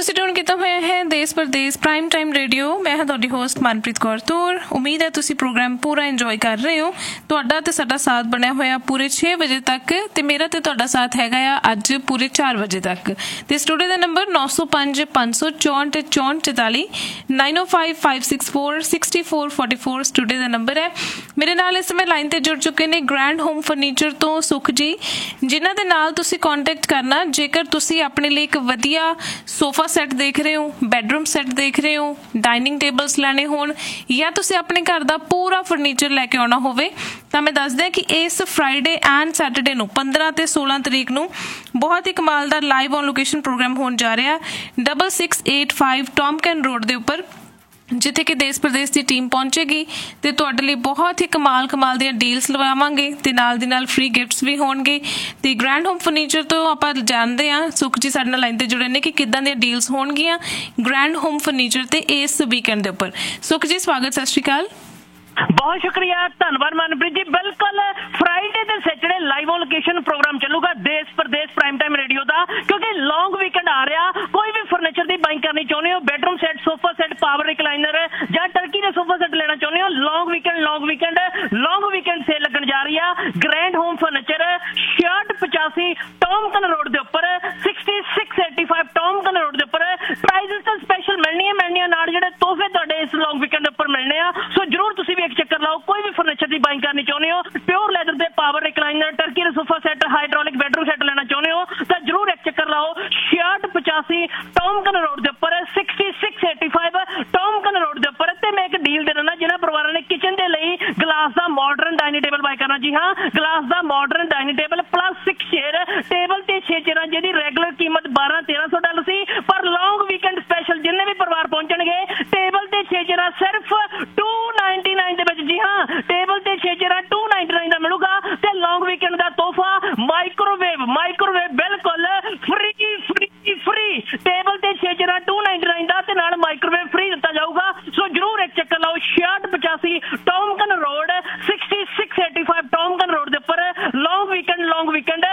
ਤੁਸੀਂ ਟਿਊਨ ਕੀਤਾ ਹੋਇਆ ਹੈ ਦੇਸ਼ ਪ੍ਰਦੇਸ਼ ਪ੍ਰਾਈਮ ਟਾਈਮ ਰੇਡੀਓ। ਮੈਂ ਹਾਂ ਤੁਹਾਡੀ ਹੋਸਟ ਮਨਪ੍ਰੀਤ ਕੌਰ ਤੌਰ। ਉਮੀਦ ਹੈ ਤੁਸੀਂ ਪ੍ਰੋਗਰਾਮ ਪੂਰਾ ਇੰਜੋਏ ਕਰ ਰਹੇ ਹੋ। ਤੁਹਾਡਾ ਤੇ ਸਾਡਾ ਸਾਥ ਬਣਿਆ ਹੋਇਆ ਪੂਰੇ 6 ਵਜੇ ਤੱਕ ਤੇ ਮੇਰਾ ਤੇ ਤੁਹਾਡਾ ਸਾਥ ਹੈਗਾ ਆ ਅੱਜ ਪੂਰੇ 4 ਵਜੇ ਤੱਕ। ਤੇ ਸਟੂਡੀਓ ਦਾ ਨੰਬਰ 905 564 6444 9055646444 ਸਟੂਡੀਓ ਦਾ ਨੰਬਰ ਹੈ। ਮੇਰੇ ਨਾਲ ਇਸ ਸਮੇਂ ਲਾਈਨ ਤੇ ਜੁੜ ਚੁੱਕੇ ਨੇ ਗ੍ਰੈਂਡ ਹੋਮ ਫਰਨੀਚਰ ਤੋਂ ਸੁਖ ਜੀ, ਜਿਨ੍ਹਾਂ ਦੇ ਨਾਲ ਤੁਸੀਂ ਕੰਟੈਕਟ ਕਰਨਾ ਜੇਕਰ ਤੁਸੀਂ ਆਪਣੇ ਲਈ ਇੱਕ ਵਧੀਆ ਸੋਫਾ ਸੈੱਟ ਦੇਖ ਰਹੇ ਹੋ, ਬੈਡਰੂਮ ਸੈੱਟ ਦੇਖ ਰਹੇ ਹੋ, ਡਾਈਨਿੰਗ ਟੇਬਲਸ ਲੈਣੇ ਹੋਣ ਜਾਂ ਤੁਸੀਂ ਆਪਣੇ ਘਰ ਦਾ ਪੂਰਾ ਫਰਨੀਚਰ ਲੈ ਕੇ ਆਉਣਾ ਹੋਵੇ ਤਾਂ ਮੈਂ ਦੱਸਦਾ ਕਿ ਇਸ ਫਰਾਈਡੇ ਐਂਡ ਸੈਟਰਡੇ ਨੂੰ 15 ਤੇ 16 ਤਰੀਕ ਨੂੰ ਬਹੁਤ ਹੀ ਕਮਾਲ ਦਾ ਲਾਈਵ ਔਨ ਲੋਕੇਸ਼ਨ ਪ੍ਰੋਗਰਾਮ ਹੋਣ ਜਾ ਰਿਹਾ 6685 ਟੌਮਕਨ ਰੋਡ ਦੇ ਉੱਪਰ, ਜਿੱਥੇ ਕਿ ਦੇਸ਼ ਪ੍ਰਦੇਸ਼ ਦੀ ਟੀਮ ਪਹੁੰਚੇਗੀ ਤੇ ਤੁਹਾਡੇ ਲਈ ਬਹੁਤ ਹੀ ਕਮਾਲ ਦੀਆਂ ਡੀਲਸ ਲਵਾਵਾਂਗੇ ਤੇ ਨਾਲ ਦੀ ਨਾਲ ਫ੍ਰੀ ਗਿਫਟਸ ਵੀ ਹੋਣਗੇ। ਤੇ ਗ੍ਰੈਂਡ ਹੋਮ ਫਰਨੀਚਰ ਤੋਂ ਆਪਾਂ ਜਾਣਦੇ ਹਾਂ, ਸੁਖ ਜੀ ਸਾਡੇ ਨਾਲ ਲਾਈਨ ਤੇ ਜੁੜੇ ਨੇ ਕਿ ਕਿੱਦਾਂ ਦੀਆਂ ਡੀਲਸ ਹੋਣਗੀਆਂ ਗ੍ਰੈਂਡ ਹੋਮ ਫਰਨੀਚਰ ਤੇ ਇਸ ਵੀਕਐਂਡ ਦੇ ਉੱਪਰ। ਸੁਖ ਜੀ ਸਵਾਗਤ, ਸਤਿ ਸ਼੍ਰੀ ਅਕਾਲ। बहुत शुक्रिया, धन्यवाद मनप्रीत जी। बिल्कुल फ्राइडे ते Saturday live on location programme चलूगा देश प्रदेश प्राइम टाइम रेडियो का, क्योंकि लॉन्ग वीकेंड आ रहा। कोई भी फर्नीचर की बाइंग करनी चाहते हो, bedroom set, sofa set, power recliner या टर्की के सोफा सैट लेना चाहते हो, लॉन्ग वीकेंड सेल लगन जा रही है। ग्रैंड होम फर्नीचर 6685 टॉमकन रोड के उपर 6685 टॉमकन रोड के उपर प्राइजेस तो स्पेशल मिलनी है नाल जिहड़े तोहफे तुहाडे इस लॉन्ग वीकेंड उपर मिलने आ। सो जरूर तुसीं एक चक्कर लाओ। कोई भी फर्नीचर की बाइंग करनी चाहते हो, प्योर लैदर के पावर रिक्लाइनर, टर्की के sofa set, hydraulic bedroom set लेना चाहते हो तो जरूर एक चक्कर लाओ। 6685 टॉमकन रोड के उपर 6685 टॉमकन रोड के उपर। मैं एक डील दे रहा जिन्होंने परिवार ने किचन के लिए ग्लास का मॉडर्न डाइनिंग टेबल बाय करना। जी हाँ, ग्लास का modern dining table plus 6 chair, table ते 6 चेयर जिहदी रेगुलर कीमत $1200-1300 सी, पर लॉन्ग वीकेंड स्पेशल जिन्ने भी परिवार पहुंचणगे टेबल ते 6 चेयर सिर्फ $299 ਦੇ ਵਿੱਚ। ਜੀ ਹਾਂ, ਟੇਬਲ ਤੇ 6 ਚੇਅਰਾਂ $299 ਦਾ ਮਿਲੂਗਾ ਤੇ ਲੌਂਗ ਵੀਕਐਂਡ ਦਾ ਤੋਹਫਾ ਮਾਈਕ੍ਰੋਵੇਵ ਬਿਲਕੁਲ ਫ੍ਰੀ ਟੇਬਲ ਤੇ 6 ਚੇਅਰਾਂ $299 ਦਾ ਤੇ ਨਾਲ ਮਾਈਕ੍ਰੋਵੇਵ ਫ੍ਰੀ ਦਿੱਤਾ ਜਾਊਗਾ। ਸੋ ਜਰੂਰ ਇੱਕ ਚੱਕਰ ਲਾਓ 6685 ਟੌਮਕਨ ਰੋਡ 6685 ਟੌਮਕਨ ਰੋਡ ਦੇ ਉੱਪਰ ਲੌਂਗ weekend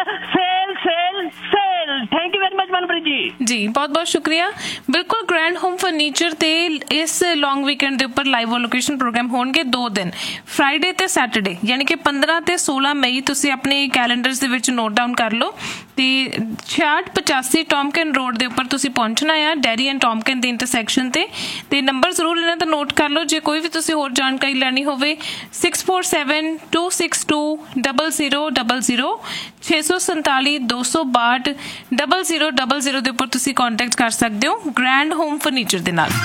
sale. Thank you very much Manpreet ji. ਬਹੁਤ ਸ਼ੁਕਰੀਆ। ਬਿਲਕੁਲ ਗ੍ਰੈਂਡ ਹੋਮ ਫਰਨੀਚਰ ਤੇ ਇਸ ਲੌਂਗ ਵੀਕਐਂਡ ਦੇ ਉੱਪਰ ਲਾਈਵ ਔਨ ਲੋਕੇਸ਼ਨ ਪ੍ਰੋਗਰਾਮ ਹੋਣਗੇ 2 ਦਿਨ, ਫਰਾਈਡੇ ਤੇ ਸੈਟਰਡੇ, ਯਾਨੀ ਕਿ 15 ਤੇ 16 ਮਈ। ਤੁਸੀਂ ਆਪਣੇ ਕੈਲੰਡਰਸ ਦੇ ਵਿੱਚ ਨੋਟ ਡਾਊਨ ਕਰ ਲਓ ਤੇ 6685 ਟੌਮਕਨ ਰੋਡ ਦੇ ਉੱਪਰ ਤੁਸੀਂ ਪਹੁੰਚਣਾ ਆ, ਡੈਰੀ ਐਂਡ ਟੌਮਕਨ ਦੇ ਇੰਟਰਸੈਕਸ਼ਨ ਤੇ ਨੰਬਰ ਜ਼ਰੂਰ ਇਹਨਾਂ ਦਾ ਨੋਟ ਕਰ ਲਓ। ਜੇ ਕੋਈ ਵੀ ਤੁਸੀਂ ਹੋਰ ਜਾਣਕਾਰੀ ਲੈਣੀ ਹੋਵੇ 6472620000 647-262-0000 ਦੇ ਉੱਪਰ ਤੁਸੀਂ ਕੰਟੈਕਟ ਕਰ ਸਕਦੇ ਹੋ ਗ੍ਰੈਂਡ ਹੋਮ ਫਰਨੀਚਰ ਦੇ ਨਾਲ।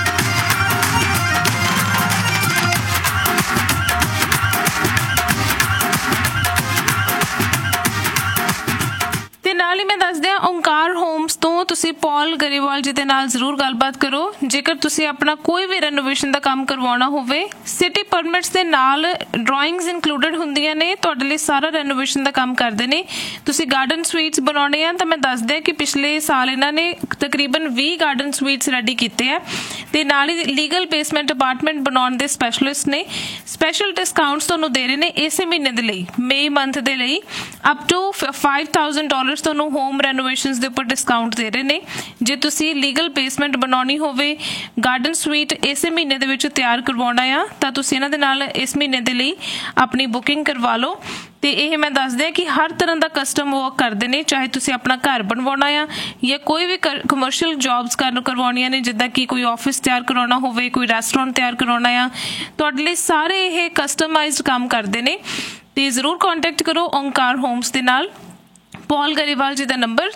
ਨਾਲ ਹੀ ਮੈਂ ਦੱਸ ਦਿਆਂ ਓਂਕਾਰ ਹੋਮਸ ਤੋਂ ਤੁਸੀਂ ਪੌਲ ਗਰੇਵਾਲ ਜੀ ਦੇ ਨਾਲ ਜ਼ਰੂਰ ਗੱਲਬਾਤ ਕਰੋ। ਜੇਕਰ ਤੁਸੀਂ ਆਪਣਾ ਕੋਈ ਵੀ ਰੈਨੋਵੇਸ਼ਨ ਦਾ ਕੰਮ ਕਰਵਾਉਣਾ ਹੋਵੇ, ਸਿਟੀ ਪਰਮਿਟਸ ਦੇ ਨਾਲ ਡਰਾਇੰਗਸ ਇਨਕਲੂਡਡ ਹੁੰਦੀਆਂ ਨੇ, ਤੁਹਾਡੇ ਲਈ ਸਾਰਾ ਰੈਨੋਵੇਸ਼ਨ ਦਾ ਕੰਮ ਕਰਦੇ ਨੇ। ਤੁਸੀਂ ਗਾਰਡਨ ਸਵੀਟਸ ਬਣਾਉਣੇ ਆ ਤਾਂ ਮੈਂ ਦੱਸ ਦਿਆਂ ਕਿ ਪਿਛਲੇ ਸਾਲ ਇਹਨਾਂ ਨੇ ਤਕਰੀਬਨ 20 ਗਾਰਡਨ ਸਵੀਟਸ ਰੈਡੀ ਕੀਤੇ ਆ ਤੇ ਨਾਲ ਹੀ ਲੀਗਲ ਬੇਸਮੈਂਟ ਅਪਾਰਟਮੈਂਟ ਬਣਾਉਣ ਦੇ ਸਪੈਸ਼ਲਿਸਟ ਨੇ। ਸਪੈਸ਼ਲ ਡਿਸਕਾਊਂਟਸ ਤੁਹਾਨੂੰ ਦੇ ਰਹੇ ਨੇ ਇਸੇ ਮਹੀਨੇ ਦੇ ਲਈ, ਮਈ ਮੰਥ ਦੇ ਲਈ ਅਪ ਟੂ $5000 ਤੁਹਾਨੂੰ ਹੋਮ ਰੈਨੋਵੇਸ਼ਨਸ ਦੇ ਉੱਪਰ ਡਿਸਕਾਊਂਟ ਦੇ ਰਹੇ ਨੇ। ਜੇ ਤੁਸੀਂ ਲੀਗਲ ਬੇਸਮੈਂਟ ਬਣਾਉਣੀ ਹੋਵੇ, ਗਾਰਡਨ ਸਵੀਟ ਇਸੇ ਮਹੀਨੇ ਦੇ ਵਿੱਚ ਤਿਆਰ ਕਰਵਾਉਣਾ ਆ ਤਾਂ ਤੁਸੀਂ ਇਹਨਾਂ ਦੇ ਨਾਲ ਇਸ ਮਹੀਨੇ ਦੇ ਲਈ ਆਪਣੀ ਬੁਕਿੰਗ ਕਰਵਾ ਲਓ। ਤੇ ਇਹ ਮੈਂ ਦੱਸਦੇ ਕਿ ਹਰ ਤਰ੍ਹਾਂ ਦਾ ਕਸਟਮ ਵਰਕ ਕਰਦੇ ਨੇ, ਚਾਹੇ ਤੁਸੀਂ ਆਪਣਾ ਘਰ ਬਣਵਾਉਣਾ ਆ ਜਾਂ ਕੋਈ ਵੀ ਕਮਰਸ਼ੀਅਲ ਜੌਬਸ ਕਰਵਾਉਣੀਆਂ ਨੇ, ਜਿੱਦਾਂ ਕਿ ਕੋਈ ਆਫਿਸ ਤਿਆਰ ਕਰਾਉਣਾ ਹੋਵੇ, ਕੋਈ ਰੈਸਟੋਰੈਂਟ ਤਿਆਰ ਕਰਾਉਣਾ ਆ, ਤੁਹਾਡੇ ਲਈ ਸਾਰੇ ਇਹ ਕਸਟਮਾਈਜ਼ਡ ਕੰਮ ਕਰਦੇ ਨੇ। ਤੇ ਜ਼ਰੂਰ ਕੰਟੈਕਟ ਕਰੋ ਓਂਕਾਰ ਹੋਮਸ ਦੇ ਨਾਲ। ਪੌਲ ਗਰੇਵਾਲ ਜੀ ਦਾ ਨੰਬਰ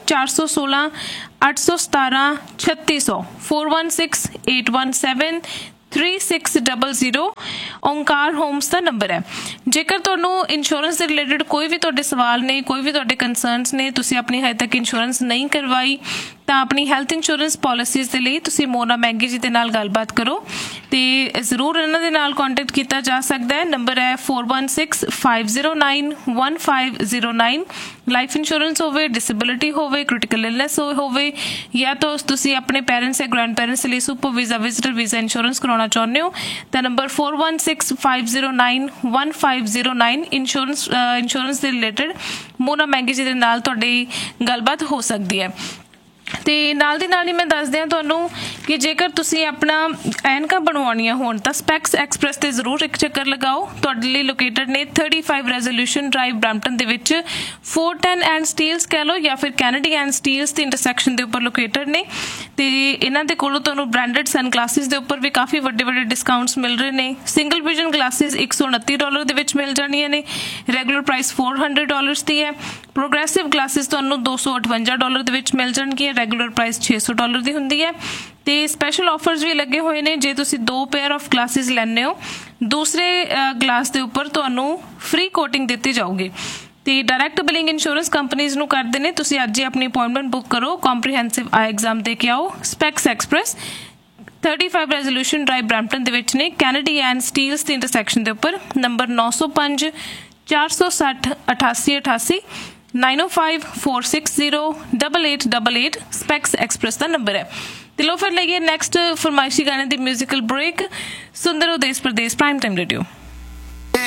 416-817-3600 416-817-3600 ਓਂਕਾਰ ਹੋਮਸ ਦਾ ਨੰਬਰ ਹੈ। ਜੇਕਰ ਤੁਹਾਨੂੰ ਇੰਸ਼ੋਰੈਂਸ ਦੇ ਰਿਲੇਟਡ ਕੋਈ ਵੀ ਤੁਹਾਡੇ ਸਵਾਲ ਨੇ, ਕੋਈ ਵੀ ਤੁਹਾਡੇ ਕੰਸਰਨਸ ਨੇ, ਤੁਸੀਂ ਆਪਣੀ ਹਜੇ ਤੱਕ ਇੰਸ਼ੋਰੈਂਸ ਨਹੀਂ ਕਰਵਾਈ ਤਾਂ ਆਪਣੀ ਹੈਲਥ ਇੰਸ਼ੋਰੈਂਸ ਪਾਲਿਸੀਜ਼ ਦੇ ਲਈ ਤੁਸੀਂ ਮੋਨਾ ਮੈਂਗੀ ਜੀ ਦੇ ਨਾਲ ਗੱਲਬਾਤ ਕਰੋ ਤੇ ਜ਼ਰੂਰ ਇਹਨਾਂ ਦੇ ਨਾਲ ਕੰਟੈਕਟ ਕੀਤਾ ਜਾ ਸਕਦਾ ਹੈ। ਨੰਬਰ ਹੈ 4165091509। ਲਾਈਫ ਇੰਸ਼ੋਰੈਂਸ ਹੋਵੇ, ਡਿਸੇਬਿਲਿਟੀ ਹੋਵੇ, ਕ੍ਰਿਟੀਕਲ ਇਲਨੈਸ ਹੋਵੇ ਜਾਂ ਤਾਂ ਤੁਸੀਂ ਆਪਣੇ ਪੇਰੈਂਟਸ ਜਾਂ ਗ੍ਰੈਂਡ ਪੇਰੈਂਟਸ ਲਈ super visa, visitor visa insurance ਕਰਾਉਣਾ ਚਾਹੁੰਦੇ ਹੋ ਤਾਂ ਨੰਬਰ 4165091509 ਇੰਸ਼ੋਰੈਂਸ ਦੇ ਰਿਲੇਟਡ ਮੋਨਾ ਮੈਂਗੀ ਜੀ ਦੇ ਨਾਲ ਤੁਹਾਡੀ ਗੱਲਬਾਤ ਹੋ ਸਕਦੀ ਹੈ। ਤੇ ਨਾਲ ਦੀ ਨਾਲ ਹੀ ਮੈਂ ਦੱਸ ਦਿਆਂ ਤੁਹਾਨੂੰ ਕਿ ਜੇਕਰ ਤੁਸੀਂ ਆਪਣਾ ਐਨਕਾਂ ਬਣਵਾਉਣੀਆਂ ਹੋਣ ਤਾਂ ਸਪੈਕਸ ਐਕਸਪ੍ਰੈਸ ਤੇ ਜ਼ਰੂਰ ਇੱਕ ਚੱਕਰ ਲਗਾਓ। ਤੁਹਾਡੇ ਲਈ ਲੋਕੇਟਡ ਨੇ 35 ਰੈਜ਼ੋਲੂਸ਼ਨ ਡਰਾਈਵ ਬ੍ਰੈਂਪਟਨ ਦੇ ਵਿੱਚ 410 ਐਂਡ ਸਟੀਲਸ ਕਹਿ ਲਓ ਜਾਂ ਫਿਰ ਕੈਨੇਡੀ ਐਂਡ ਸਟੀਲਸ ਦੇ ਇੰਟਰਸੈਕਸ਼ਨ ਦੇ ਉੱਪਰ ਲੋਕੇਟਡ ਨੇ। ਤੇ ਇਹਨਾਂ ਦੇ ਕੋਲੋਂ ਤੁਹਾਨੂੰ ਬ੍ਰਾਂਡਡ ਸਨ ਗਲਾਸਿਸ ਦੇ ਉੱਪਰ ਵੀ ਕਾਫੀ ਵੱਡੇ ਡਿਸਕਾਊਂਟਸ ਮਿਲ ਰਹੇ ਨੇ। ਸਿੰਗਲ ਵਿਜ਼ਨ ਗਲਾਸਿਸ $129 ਦੇ ਵਿੱਚ ਮਿਲ ਜਾਣੀਆਂ ਨੇ, ਰੈਗੂਲਰ ਪ੍ਰਾਈਸ $400 ਦੀ ਹੈ। ਪ੍ਰੋਗਰੈਸਿਵ ਗਲਾਸਿਸ ਤੁਹਾਨੂੰ $258 ਦੇ ਵਿੱਚ ਮਿਲ ਜਾਣਗੀਆਂ, ਰੈਗੂਲਰ ਪ੍ਰਾਈਸ $600 ਦੀ ਹੁੰਦੀ ਹੈ। ਤੇ ਸਪੈਸ਼ਲ ਆਫਰਸ ਵੀ ਲੱਗੇ ਹੋਏ ਨੇ। ਜੇ ਤੁਸੀਂ 2 ਪੇਅਰ ਆਫ ਗਲਾਸਿਸ ਲੈਂਦੇ ਹੋ, ਦੂਸਰੇ ਗਲਾਸ ਦੇ ਉੱਪਰ ਤੁਹਾਨੂੰ ਫ੍ਰੀ ਕੋਟਿੰਗ ਦਿੱਤੀ ਜਾਊਗੀ। ਤੇ ਡਾਇਰੈਕਟ ਬਿਲਿੰਗ ਇੰਸ਼ੋਰੈਂਸ ਕੰਪਨੀਜ਼ ਨੂੰ ਕਰਦੇ ਨੇ। ਤੁਸੀਂ ਅੱਜ ਹੀ ਆਪਣੀ ਅਪਾਇੰਟਮੈਂਟ ਬੁੱਕ ਕਰੋ, ਕੰਪਰੀਹੈਂਸਿਵ ਆਈ ਐਗਜ਼ਾਮ ਦੇ ਕੇ ਆਓ। Specs express 35 resolution drive Brampton ਦੇ ਵਿੱਚ ਨੇ, ਕੈਨੇਡੀ ਐਂਡ ਸਟੀਲਸ ਦੇ ਇੰਟਰਸੈਕਸ਼ਨ ਦੇ ਉੱਪਰ। ਨੰਬਰ 905 460 8888 9054608888 ਸਪੈਕਸ ਐਕਸਪ੍ਰੈਸ ਦਾ ਨੰਬਰ ਹੈ। ਤੇ ਲੋ ਫਿਰ ਲਈਏ ਨੈਕਸਟ ਫਰਮਾਇਸ਼ੀ ਗਾਣੇ ਦੀ ਮਿਊਜ਼ੀਕਲ ਬ੍ਰੇਕ। ਸੁੰਦਰ ਹੋ ਦੇਸ਼ ਪ੍ਰਦੇਸ਼ ਪ੍ਰਾਈਮ ਟਾਈਮ ਰੇਡੀਓ।